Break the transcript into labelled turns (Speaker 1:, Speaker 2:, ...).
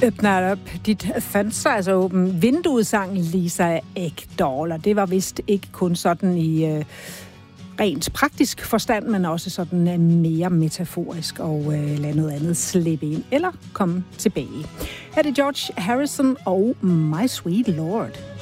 Speaker 1: Åbner op dit fönster, altså åben vinduet, sang Lisa Ekdahl, og det var vist ikke kun sådan i rent praktisk forstand, men også sådan mere metaforisk og lade noget andet slippe ind eller komme tilbage. Her er det George Harrison og My Sweet Lord.